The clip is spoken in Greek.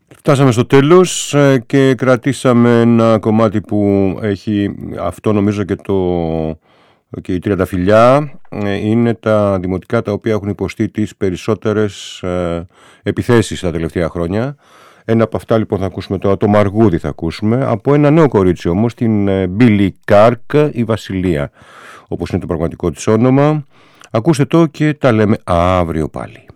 Φτάσαμε στο τέλος και κρατήσαμε ένα κομμάτι που έχει αυτό νομίζω και η Τριανταφυλλιά. Είναι τα δημοτικά τα οποία έχουν υποστεί τις περισσότερες επιθέσεις τα τελευταία χρόνια. Ένα από αυτά λοιπόν θα ακούσουμε τώρα, το Μαργούδι θα ακούσουμε, από ένα νέο κορίτσι όμως, την Μπίλι Κάρκ, η Βασιλεία, όπως είναι το πραγματικό της όνομα. Ακούστε το και τα λέμε αύριο πάλι.